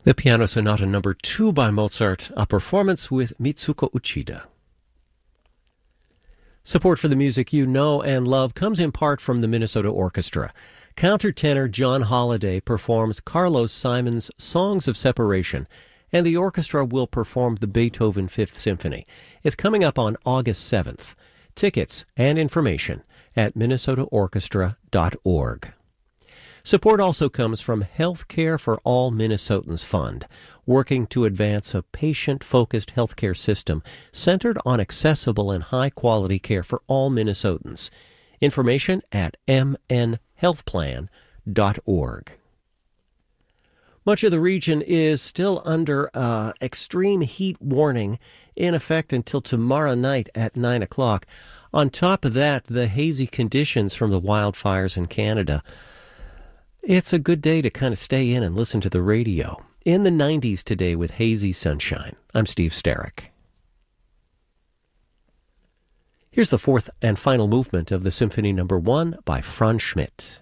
The Piano Sonata No. 2 by Mozart, a performance with Mitsuko Uchida. Support for the music you know and love comes in part from the Minnesota Orchestra. Countertenor John Holliday performs Carlos Simon's Songs of Separation, and the orchestra will perform the Beethoven Fifth Symphony. It's coming up on August 7th. Tickets and information at minnesotaorchestra.org. Support also comes from Healthcare for All Minnesotans Fund, working to advance a patient-focused healthcare system centered on accessible and high-quality care for all Minnesotans. Information at mnhealthplan.org. Much of the region is still under extreme heat warning in effect until tomorrow night at 9 o'clock. On top of that, the hazy conditions from the wildfires in Canada. It's a good day to kind of stay in and listen to the radio. In the 90s today with hazy sunshine. I'm Steve Starrick. Here's the fourth and final movement of the Symphony No. 1 by Franz Schmidt.